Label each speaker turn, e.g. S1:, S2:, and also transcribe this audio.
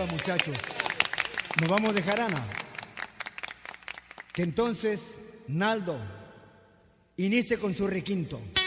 S1: muchachos. Nos vamos de jarana. Que entonces Naldo inicie con su requinto.